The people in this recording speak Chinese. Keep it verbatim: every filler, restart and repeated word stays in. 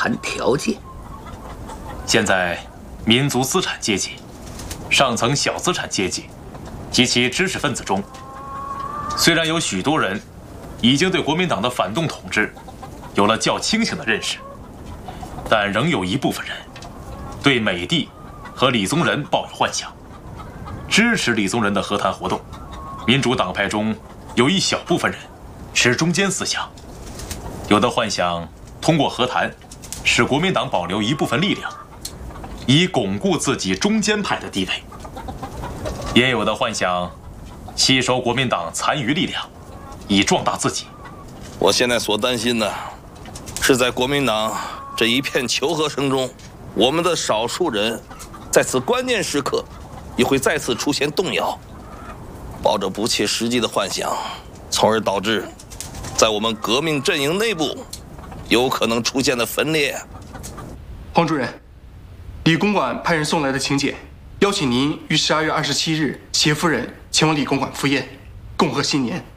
谈条件。 现在，民族资产阶级、上层小资产阶级及其知识分子中，虽然有许多人已经对国民党的反动统治有了较清醒的认识，但仍有一部分人对美帝和李宗仁抱有幻想，支持李宗仁的和谈活动。民主党派中有一小部分人持中间思想，有的幻想通过和谈使国民党保留一部分力量，以巩固自己中间派的地位；也有的幻想吸收国民党残余力量，以壮大自己。 我现在所担心的是，在国民党这一片求和声中，我们的少数人在此关键时刻也会再次出现动摇，抱着不切实际的幻想，从而导致在我们革命阵营内部有可能出现的分裂。 黄主任，李公馆派人送来的请柬，邀请您于十二月二十七日携夫人前往李公馆赴宴，共贺新年。